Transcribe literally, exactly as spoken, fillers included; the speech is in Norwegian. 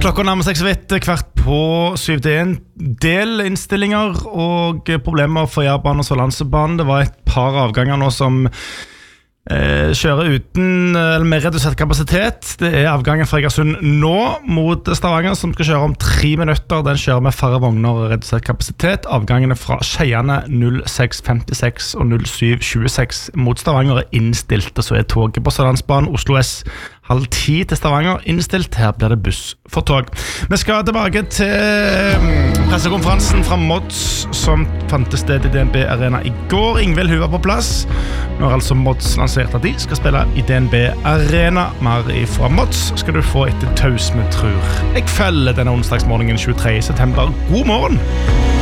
Klokka nærmer seg så vidt kvart på syv. Det er en del innstillinger og problemer for Jærbanen og Sørlandsbanen. Det var et par avganger nå som eh, kjører uten eller med redusert kapasitet. Det er avgangen fra Egersund nå mot Stavanger som skal kjøre om tre minutter. Den kjører med færre vogner og redusert kapasitet. Avgangene fra Skeiane null seks femtiseks og null syv tjueseks mot Stavanger er innstilt, og så er toget på Sørlandsbanen Oslo S halv ti til Stavanger innstilt. Her blir det buss for tog. Vi skal tilbake til pressekonferansen fra Mods som fantes sted i D N B Arena i går. Ingvild Hu var på plass. Nå har altså Mods lansert at de skal spille i D N B Arena. Mer ifra Mods skal du få etter taus med trur. Jeg følger denne onsdagsmorgenen tjuetre september. God morgen!